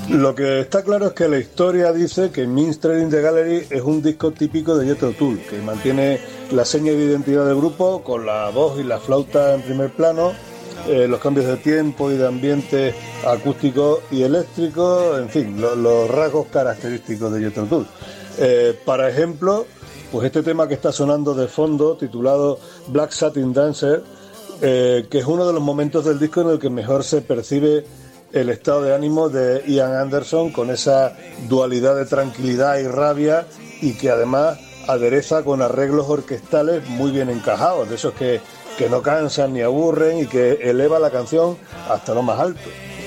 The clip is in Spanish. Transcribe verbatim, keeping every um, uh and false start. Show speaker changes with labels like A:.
A: Lo que está claro es que la historia dice que Minstrel in the Gallery es un disco típico de Jethro Tull, que mantiene la seña de identidad del grupo con la voz y la flauta en primer plano, eh, los cambios de tiempo y de ambiente acústico y eléctrico, en fin, lo, los rasgos característicos de Jethro Tull. Eh, para ejemplo, pues este tema que está sonando de fondo, titulado Black Satin Dancer, eh, que es uno de los momentos del disco en el que mejor se percibe el estado de ánimo de Ian Anderson, con esa dualidad de tranquilidad y rabia, y que además adereza con arreglos orquestales muy bien encajados, de esos que, que no cansan ni aburren y que eleva la canción hasta lo más alto.